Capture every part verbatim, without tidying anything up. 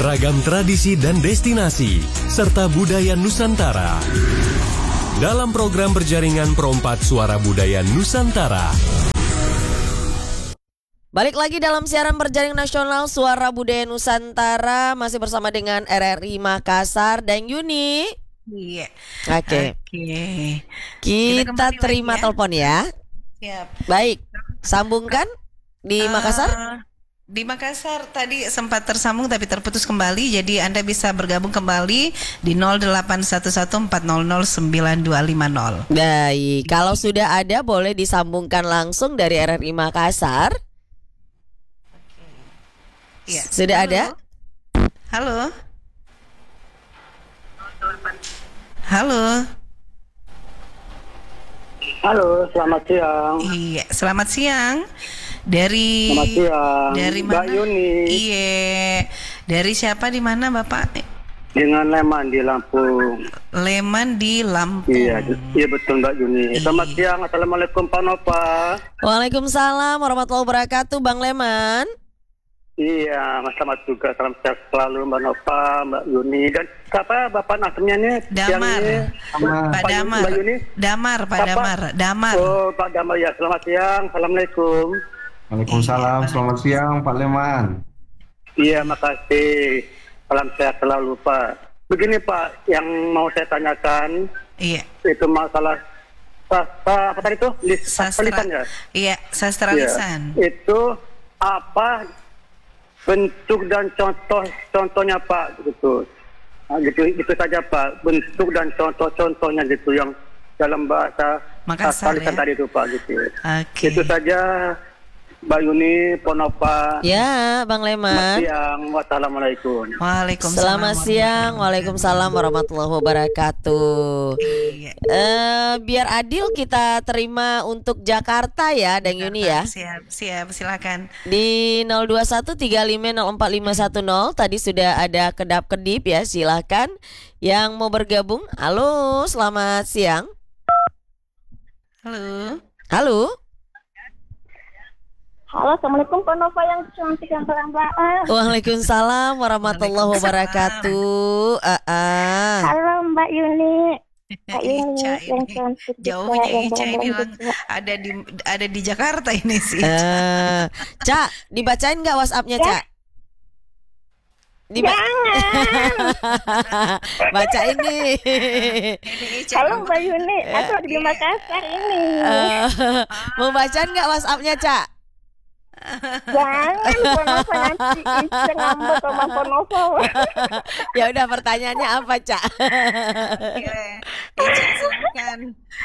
ragam tradisi dan destinasi, serta budaya Nusantara. Dalam program berjaringan Perompat Suara Budaya Nusantara. Balik lagi dalam siaran berjaring nasional Suara Budaya Nusantara. Masih bersama dengan R R I Makassar dan Yuni. Iya. Oke. Oke. Kita, Kita terima ya. telepon ya. Siap. Baik, sambungkan di Uh, Makassar. Di Makassar tadi sempat tersambung tapi terputus kembali. Jadi Anda bisa bergabung kembali di nol delapan satu satu empat nol nol sembilan dua lima nol. Baik, kalau sudah ada boleh disambungkan langsung dari R R I Makassar. Iya. Sudah Halo. ada? Halo. Halo. Halo, selamat siang. Iya, selamat siang. Dari Selamat siang. Dari Mbak mana? Yuni. Iya. Dari siapa di mana, Bapak? Dengan Leman di Lampung. Leman di Lampung. Iya, iya betul Mbak Yuni. Selamat Iya. siang. Assalamualaikum Pak Nova. Waalaikumsalam warahmatullahi wabarakatuh, Bang Leman. Iya, selamat juga. Salam sehat selalu Mbak Nova, Mbak Yuni. Dan siapa Bapak nasibnya nih? Damar. Pak Pak Damar. Mbak Yuni. Damar, Pak Siapa? Damar. Damar. Oh, Pak Damar ya. Selamat siang. Assalamualaikum. Waalaikumsalam, selamat siang Pak Leman. Iya, makasih. Salam sehat selalu Pak. Begini Pak, yang mau saya tanyakan Iya. itu masalah sastra apa tadi tuh? Lis- Sastra. lisan ya? Iya, sastra Iya. lisan. Itu apa bentuk dan contoh contohnya Pak gitu. Nah, gitu gitu saja Pak. Bentuk dan contoh-contohnya gitu yang dalam bahasa Makassar, lisan ya? tadi itu Pak gitu. Oke. Itu saja Mbak Yuni, Ponova. Ya, Bang Selamat Leman. siang. Wassalamualaikum. Waalaikumsalam. Selamat siang. Waalaikumsalam warahmatullahi wabarakatuh. Iya. Eh, biar adil kita terima untuk Jakarta ya, Dang Yuni ya. Siap, siap, silakan. Di nol dua satu tiga lima nol empat lima satu nol tadi sudah ada kedap-kedip ya, silakan yang mau bergabung. Halo, selamat siang. Halo. Halo. Halo, assalamualaikum Pak Nova yang cantik yang pelan-pelan. Waalaikumsalam warahmatullahi wabarakatuh. Ah, ah. Halo Mbak Yuni. Mbak Yuni Ica yang ini. cantik juga, Jauhnya yang Ica ini pelan-pelan lang- juga. ada di ada di Jakarta ini sih. Eh, Cak, dibacain nggak WhatsApp-nya, Cak? Diba- Baca ini. Ini Ica. Halo Mbak Yuni, aku ada di Makassar ini. Eh, mau bacaan nggak WhatsApp-nya, Cak? Jangan Pak Nova nanti Ica ngambek sama Pak Nova. Ya udah, pertanyaannya apa, Cak? Oke. Ica silakan.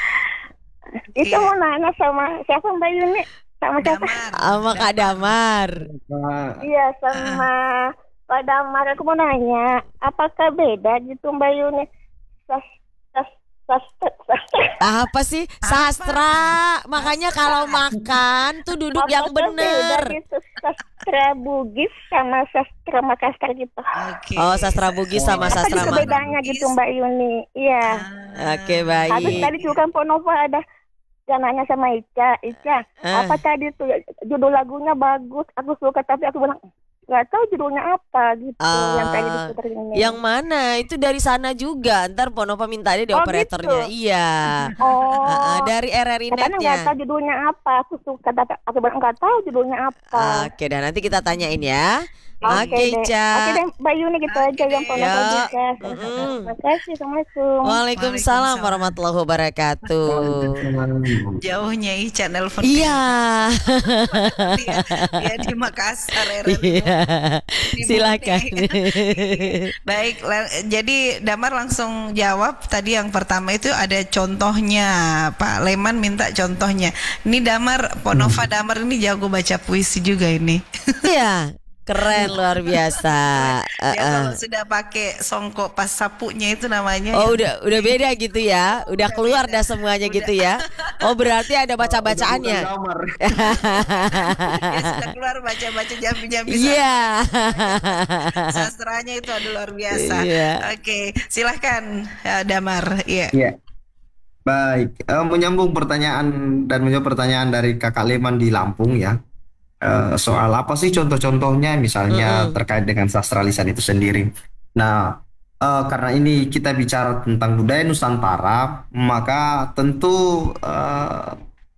Itu Iya. mau nanya sama siapa Mbak Yuni? Sama siapa? Damar. Sama Kak Damar. Pak, Iya sama Pak Damar. Aku mau nanya, apakah beda gitu Mbak Yuni? Sas, sas, sas, sas, Apa sih? Sastra. Makanya kalau makan tuh duduk yang apakah beda bener. gitu sastra Bugis sama sastra Makassar gitu? Oke. Oh, sastra Bugis sama Apa sastra gitu Makassar. bedanya gitu Mbak Yuni? Iya. Oke, Habis baik. tadi juga kan Pak Nova ada yang nanya sama Ica, Ica, Ah. apa tadi tuh judul lagunya bagus, aku suka tapi aku bilang nggak tahu judulnya apa gitu Ah, yang tadi diputerin ini. Yang mana? Itu dari sana juga. Ntar Ponova minta dia di Oh, operatornya. gitu? Iya. Oh, Ah, ah, dari R R I katanya nggak Net-nya. tahu judulnya apa, aku suka tapi aku bilang nggak tahu judulnya apa. Oke, dan nanti kita tanyain ya. Oke, deh. Ica. Oke deh, Mbak Yuni gitu aja yang Pak Nova Ya. juga. Mm-mm. Terima kasih, Assalamualaikum. Waalaikumsalam warahmatullahi wabarakatuh. Jauhnya Ica nelpon. Iya. Dia, dia di Makassar. R R I. Iya. Di Silakan. Baik, la- jadi Damar langsung jawab tadi yang pertama itu ada contohnya. Pak Leman minta contohnya. Ini Damar, Ponova Damar ini jago baca puisi juga ini. Iya. Keren luar biasa. Ya Uh-uh. kalau sudah pakai songkok pas sapunya itu namanya. Oh, udah udah beda gitu ya. Udah keluar dah semuanya gitu ya. Oh, berarti ada baca-bacaannya. Damar. Ya sudah keluar baca-baca jambi-jambi. Iya. Sastranya itu ada luar biasa. Iya. Oke, silahkan ya, Damar. Iya. Iya. Baik, eh, menyambung pertanyaan dan menjawab pertanyaan dari Kakak Leman di Lampung ya. eh, soal apa sih contoh-contohnya, misalnya Mm-mm. terkait dengan sastra lisan itu sendiri. Nah, eh, karena ini kita bicara tentang budaya Nusantara, maka tentu eh,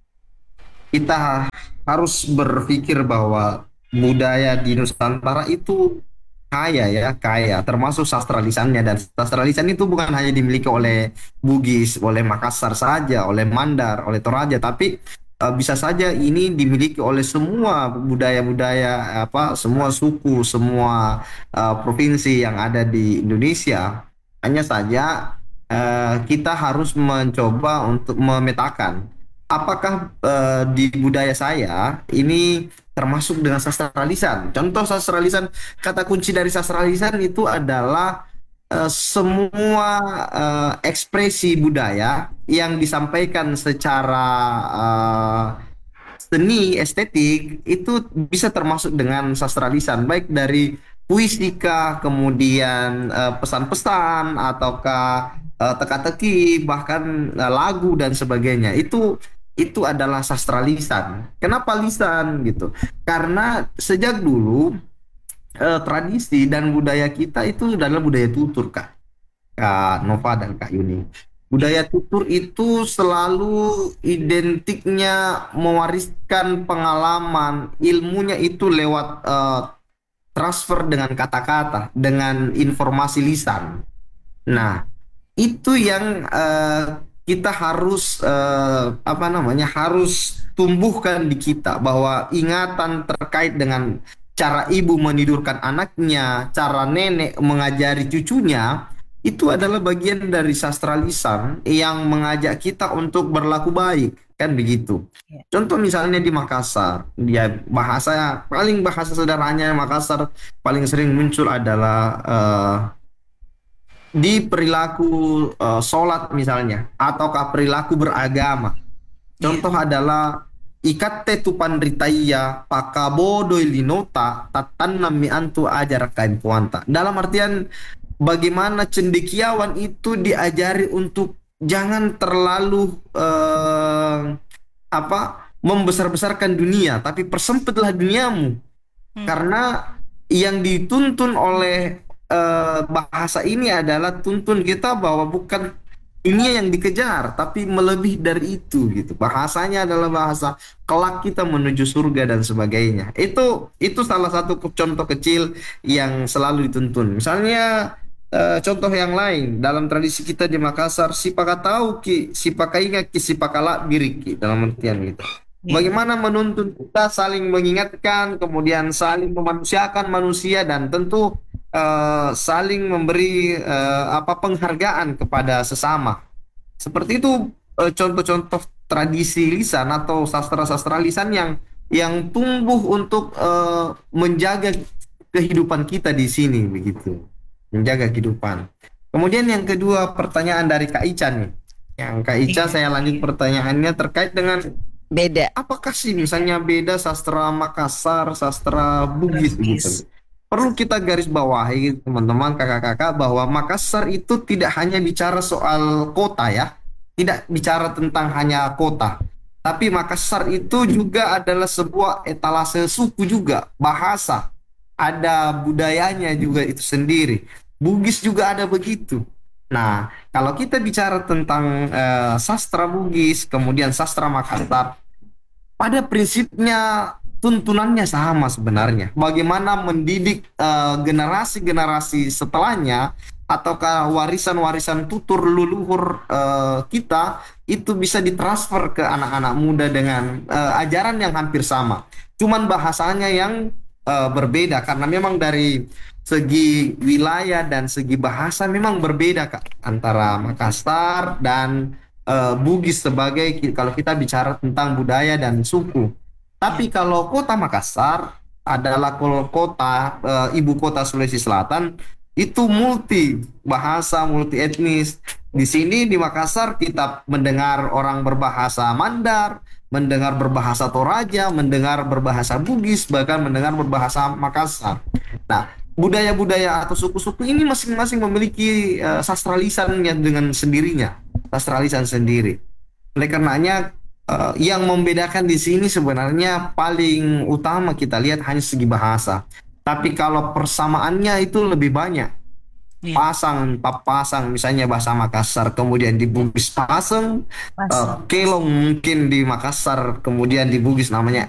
kita harus berpikir bahwa budaya di Nusantara itu kaya ya, kaya, termasuk sastra lisannya. Dan sastra lisan itu bukan hanya dimiliki oleh Bugis, oleh Makassar saja, oleh Mandar, oleh Toraja, tapi eh, bisa saja ini dimiliki oleh semua budaya-budaya, apa, semua suku, semua eh, provinsi yang ada di Indonesia. Hanya saja eh, kita harus mencoba untuk memetakan apakah eh, di budaya saya ini termasuk dengan sastra lisan. Contoh sastra lisan, kata kunci dari sastra lisan itu adalah eh, semua eh, ekspresi budaya yang disampaikan secara eh, seni estetik itu bisa termasuk dengan sastra lisan, baik dari puisika, kemudian eh, pesan-pesan, ataukah eh, teka-teki, bahkan eh, lagu dan sebagainya. Itu itu adalah sastra lisan. Kenapa lisan gitu? Karena sejak dulu eh, tradisi dan budaya kita itu adalah budaya tutur, Kak. Kak Nova dan Kak Yuni. Budaya tutur itu selalu identiknya mewariskan pengalaman, ilmunya itu lewat eh, transfer dengan kata-kata, dengan informasi lisan. Nah, itu yang eh, kita harus eh, apa namanya harus tumbuhkan di kita, bahwa ingatan terkait dengan cara ibu menidurkan anaknya, cara nenek mengajari cucunya, itu adalah bagian dari sastra lisan yang mengajak kita untuk berlaku baik, kan begitu. Ya. Contoh misalnya di Makassar, dia bahasa paling bahasa sederhananya Makassar paling sering muncul adalah eh, di perilaku eh, sholat misalnya, ataukah perilaku beragama. Contoh adalah ikatte tupan ritaya pakabodo linota tatanam mi antu ajar kain puanta. Dalam artian bagaimana cendekiawan itu diajari untuk jangan terlalu eh, apa membesar-besarkan dunia, tapi persempitlah duniamu. Hmm. Karena yang dituntun oleh eh, bahasa ini adalah tuntun kita bahwa bukan dunia yang dikejar, tapi melebih dari itu gitu. Bahasanya adalah bahasa kelak kita menuju surga dan sebagainya. Itu itu salah satu ke- contoh kecil yang selalu dituntun. Misalnya eh, contoh yang lain dalam tradisi kita di Makassar, sipaka tahu ki, sipaka ingat ki, sipaka lak birik ki, dalam artian gitu. Bagaimana menuntun kita saling mengingatkan, kemudian saling memanusiakan manusia, dan tentu eh, saling memberi eh, apa penghargaan kepada sesama. Seperti itu eh, contoh-contoh tradisi lisan atau sastra-sastra lisan yang yang tumbuh untuk eh, menjaga kehidupan kita di sini begitu. Menjaga kehidupan. Kemudian yang kedua, pertanyaan dari Kak Ica nih. Yang Kak Ica, Iya. saya lanjut pertanyaannya terkait dengan Beda. apakah sih misalnya beda sastra Makassar, sastra Bugis Bugis. gitu. Perlu kita garis bawahi teman-teman, kakak-kakak, bahwa Makassar itu tidak hanya bicara soal kota ya. Tidak bicara tentang hanya kota. Tapi Makassar itu juga adalah sebuah etalase suku juga, bahasa. Ada budayanya juga itu sendiri. Bugis juga ada begitu. Nah, kalau kita bicara tentang eh, sastra Bugis, kemudian sastra Makassar, pada prinsipnya tuntunannya sama sebenarnya. Bagaimana mendidik eh, generasi-generasi setelahnya, ataukah warisan-warisan tutur leluhur eh, kita itu bisa ditransfer ke anak-anak muda dengan eh, ajaran yang hampir sama. Cuman bahasanya yang eh, berbeda, karena memang dari segi wilayah dan segi bahasa memang berbeda, Kak, antara Makassar dan eh, Bugis sebagai kalau kita bicara tentang budaya dan suku. Tapi kalau kota Makassar adalah kol- kota eh, ibu kota Sulawesi Selatan, itu multi bahasa, multi etnis. Di sini di Makassar kita mendengar orang berbahasa Mandar, mendengar berbahasa Toraja, mendengar berbahasa Bugis, bahkan mendengar berbahasa Makassar. Nah, budaya-budaya atau suku-suku ini masing-masing memiliki eh, sastra lisannya dengan sendirinya, sastra lisan sendiri. Oleh karenanya eh, yang membedakan di sini sebenarnya paling utama kita lihat hanya segi bahasa. Tapi kalau persamaannya itu lebih banyak. Iya. Pasang, papasang, misalnya bahasa Makassar, kemudian di Bugis pasang, eh, Pasang. kelong mungkin di Makassar, kemudian di Bugis namanya